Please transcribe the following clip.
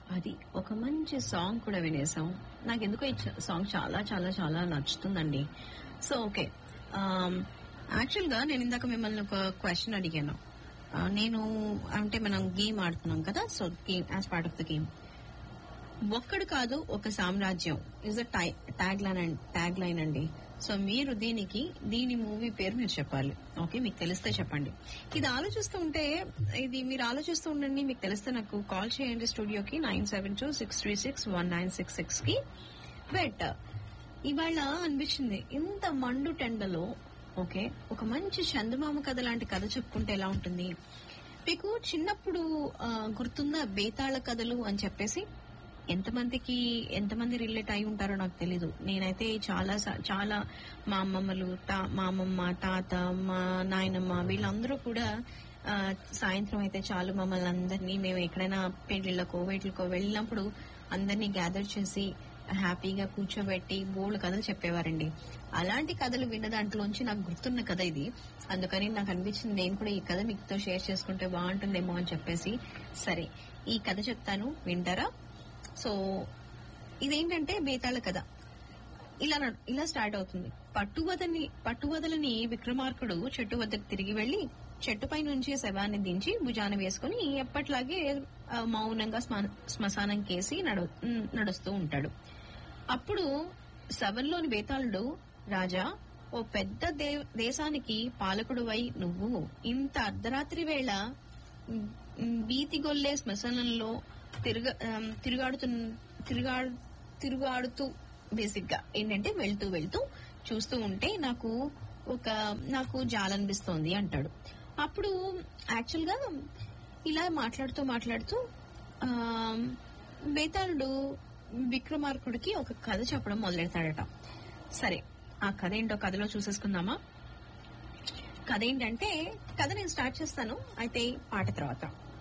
అది ఒక మంచి సాంగ్ కూడా వినేసాం. నాకెందుకో ఈ సాంగ్ చాలా చాలా చాలా నచ్చుతుందండి. సో ఓకే, యాక్చువల్ గా నేను ఇందాక మిమ్మల్ని ఒక క్వశ్చన్ అడిగాను. నేను అంటే మనం గేమ్ ఆడుతున్నాం కదా, so game as part of the game ఒక్కడు కాదు ఒక సామ్రాజ్యం ఇస్ అ ట్యాగ్ లైన్ అండి. సో మీరు దీని మూవీ పేరు మీరు చెప్పాలి. ఓకే, మీకు తెలిస్తే చెప్పండి. ఇది మీరు ఆలోచిస్తూ ఉండండి. మీకు తెలిస్తే నాకు కాల్ చేయండి స్టూడియోకి 9726361966 కి. బట్ ఇవాళ అనిపించింది ఇంత మండు టెండలో ఓకే ఒక మంచి చందమామ కథ లాంటి కథ చెప్పుకుంటే ఎలా ఉంటుంది. మీకు చిన్నప్పుడు గుర్తుందా బేతాళ కథలు అని చెప్పేసి? ఎంతమంది రిలేట్ అయి ఉంటారో నాకు తెలీదు. నేనైతే చాలా మా అమ్మమ్మ, తాత, మా నాయనమ్మ వీళ్ళందరూ కూడా సాయంత్రం అయితే చాలు మమ్మల్ని అందరినీ మేము ఎక్కడైనా పెళ్లిళ్ళకో వేట్లకో వెళ్ళినప్పుడు అందరినీ గ్యాదర్ చేసి హ్యాపీగా కూర్చోబెట్టి బోల్డ్ కథలు చెప్పేవారండి. అలాంటి కథలు విన్న దాంట్లోంచి నాకు గుర్తున్న కథ ఇది. అందుకని నాకు అనిపించింది నేను కూడా ఈ కథ మీతో షేర్ చేసుకుంటే బాగుంటుందేమో అని చెప్పేసి సరే ఈ కథ చెప్తాను, వింటారా? సో ఇదేంటంటే బేతాళ కథ ఇలా స్టార్ట్ అవుతుంది. పట్టువదలని విక్రమార్కుడు చెట్టు వద్దకు తిరిగి వెళ్లి చెట్టుపై నుంచి శవాన్ని దించి భుజాన వేసుకుని ఎప్పట్లాగే మౌనంగా శ్మశానం కేసి నడుస్తూ ఉంటాడు. అప్పుడు శవంలోని బేతాళుడు, రాజా, ఓ పెద్ద దేశానికి పాలకుడువై నువ్వు ఇంత అర్ధరాత్రి వేళ బీతిగొల్లే శ్మశానంలో తిరుగాడుతూ బేసిక్ గా ఏంటంటే వెళ్తూ చూస్తూ ఉంటే నాకు జాలనిపిస్తోంది అంటాడు. అప్పుడు యాక్చువల్ గా ఇలా మాట్లాడుతూ బేతాళుడు విక్రమార్కుడికి ఒక కథ చెప్పడం మొదలెడతాడట. సరే ఆ కథ ఏంటో కథలో చూసేసుకుందామా? కథ ఏంటంటే, కథ నేను స్టార్ట్ చేస్తాను అయితే పాట తర్వాత.